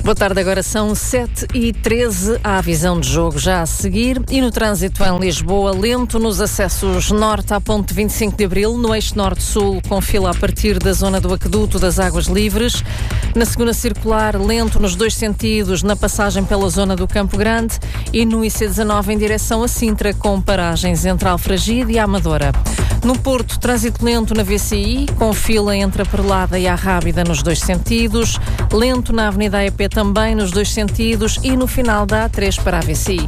Boa tarde, agora são 7h13, há a visão de jogo já a seguir e no trânsito em Lisboa, lento nos acessos norte à ponte 25 de Abril, no eixo norte-sul com fila a partir da zona do aqueduto das Águas Livres, na segunda circular lento nos dois sentidos na passagem pela zona do Campo Grande e no IC19 em direção a Sintra com paragens entre Alfragide e a Amadora. No Porto, trânsito lento na VCI, com fila entre a Perlada e a Rábida nos dois sentidos, lento na Avenida AEP também nos dois sentidos e no final da A3 para a VCI.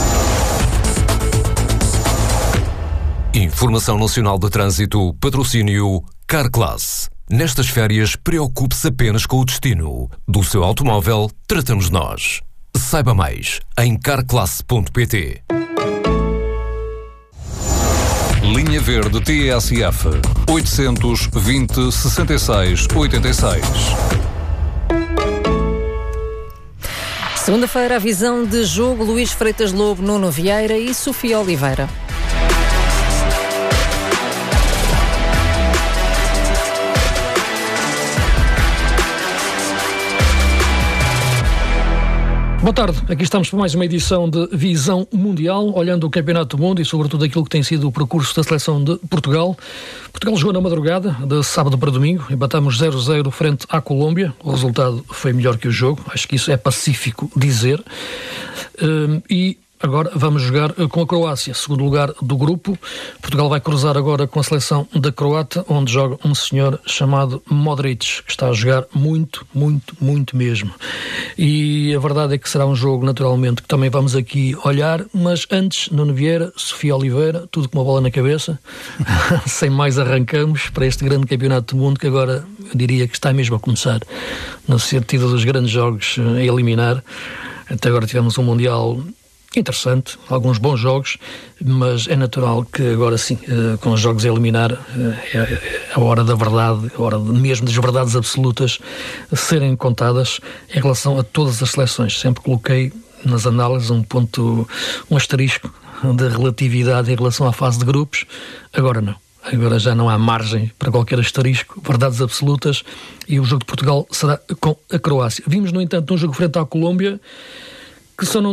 Informação Nacional de Trânsito, patrocínio Carclass. Nestas férias, preocupe-se apenas com o destino. Do seu automóvel, tratamos nós. Saiba mais em carclass.pt. Linha Verde TSF 820 66 86. Segunda-feira, a visão de jogo Luís Freitas Lobo, Nuno Vieira e Sofia Oliveira. Boa tarde, aqui estamos para mais uma edição de Visão Mundial, olhando o Campeonato do Mundo e sobretudo aquilo que tem sido o percurso da seleção de Portugal. Portugal jogou na madrugada, de sábado para domingo, empatamos 0-0 frente à Colômbia, o resultado foi melhor que o jogo, acho que isso é pacífico dizer, e agora vamos jogar com a Croácia, segundo lugar do grupo. Portugal vai cruzar agora com a seleção da Croácia, onde joga um senhor chamado Modric, que está a jogar muito, muito, muito mesmo. E a verdade é que será um jogo, naturalmente, que também vamos aqui olhar, mas antes, Nuno Vieira, Sofia Oliveira, tudo com uma bola na cabeça. Sem mais, arrancamos para este grande campeonato do mundo, que agora eu diria que está mesmo a começar, no sentido dos grandes jogos a eliminar. Até agora tivemos um Mundial interessante, alguns bons jogos, mas é natural que agora sim, com os jogos a eliminar, é a hora da verdade, a hora mesmo das verdades absolutas serem contadas em relação a todas as seleções. Sempre coloquei nas análises um asterisco de relatividade em relação à fase de grupos, agora não. Agora já não há margem para qualquer asterisco, verdades absolutas, e o jogo de Portugal será com a Croácia. Vimos, no entanto, um jogo frente à Colômbia que só não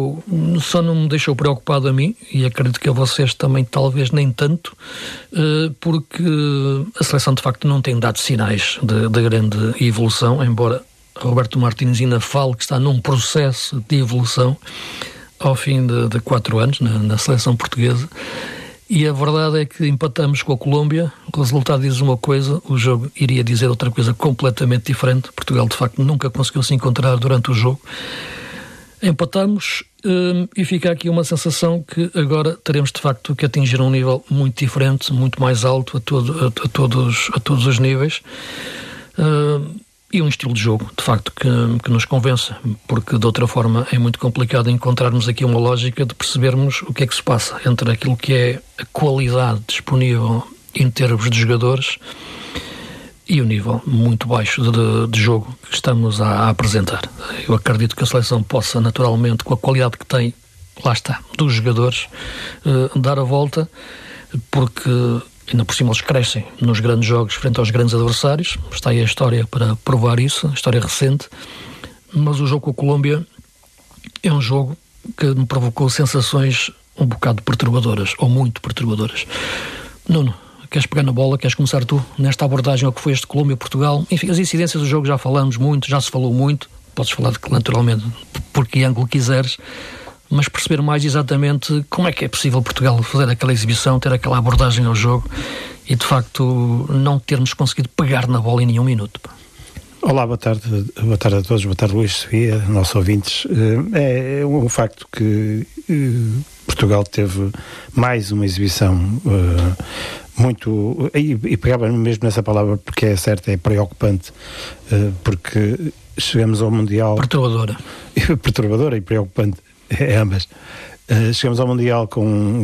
me deixou preocupado a mim, e acredito que a vocês também talvez nem tanto, porque a seleção de facto não tem dado sinais de grande evolução, embora Roberto Martínez ainda fale que está num processo de evolução ao fim de 4 anos na seleção portuguesa. E a verdade é que empatamos com a Colômbia, o resultado diz uma coisa, o jogo iria dizer outra coisa completamente diferente. Portugal de facto nunca conseguiu se encontrar durante o jogo. Empatamos e fica aqui uma sensação que agora teremos de facto que atingir um nível muito diferente, muito mais alto a todos os níveis, e um estilo de jogo de facto que nos convença, porque de outra forma é muito complicado encontrarmos aqui uma lógica de percebermos o que é que se passa entre aquilo que é a qualidade disponível em termos de jogadores e o nível muito baixo de jogo que estamos a apresentar. Eu acredito que a seleção possa, naturalmente, com a qualidade que tem, lá está, dos jogadores, dar a volta, porque ainda por cima eles crescem nos grandes jogos frente aos grandes adversários. Está aí a história para provar isso, a história recente. Mas o jogo com a Colômbia é um jogo que me provocou sensações um bocado perturbadoras, ou muito perturbadoras. Nuno, queres pegar na bola? Queres começar tu nesta abordagem ao que foi este Colômbia-Portugal? Enfim, as incidências do jogo já falamos muito, já se falou muito. Podes falar naturalmente por que ângulo quiseres, mas perceber mais exatamente como é que é possível Portugal fazer aquela exibição, ter aquela abordagem ao jogo e de facto não termos conseguido pegar na bola em nenhum minuto. Olá, boa tarde a todos, boa tarde Luís, Sofia, nossos ouvintes. É um facto que Portugal teve mais uma exibição muito, e pegava mesmo nessa palavra porque é certa, é preocupante, porque chegamos ao Mundial... Perturbadora e preocupante, ambas. Chegamos ao Mundial como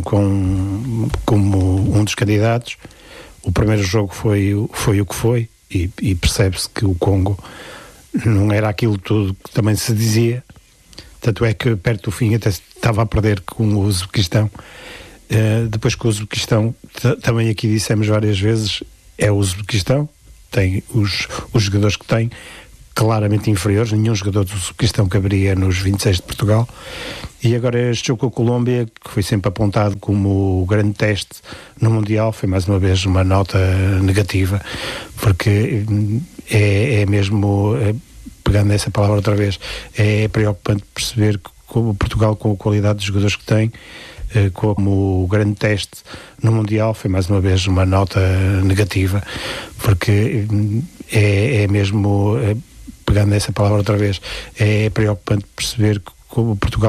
um dos candidatos. O primeiro jogo foi o que foi, e percebe-se que o Congo não era aquilo tudo que também se dizia. Tanto é que perto do fim até estava a perder com o Uzbequistão. Depois com o Uzbequistão, também aqui dissemos várias vezes, é o Uzbequistão, tem os jogadores que tem, claramente inferiores, nenhum jogador do Sub-Cristão caberia nos 26 de Portugal. E agora este jogo com a Colômbia, que foi sempre apontado como o grande teste no Mundial, foi mais uma vez uma nota negativa, porque é mesmo, pegando essa palavra outra vez, é preocupante perceber que o Portugal, com a qualidade de jogadores que tem, como o grande teste no Mundial, foi mais uma vez uma nota negativa, porque é mesmo, pegando essa palavra outra vez, é preocupante perceber que o Portugal